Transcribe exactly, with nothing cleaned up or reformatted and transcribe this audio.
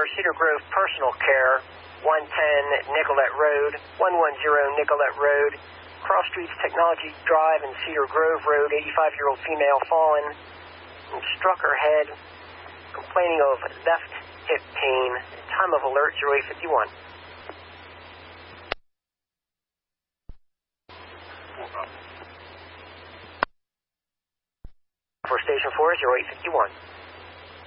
Cedar Grove Personal Care, one ten Nicollet Road, one ten Nicollet Road, Cross Streets Technology Drive and Cedar Grove Road, eighty-five-year-old female fallen, and struck her head, complaining of left hip pain. Time of alert zero eight fifty-one. For Station four, zero eight fifty-one.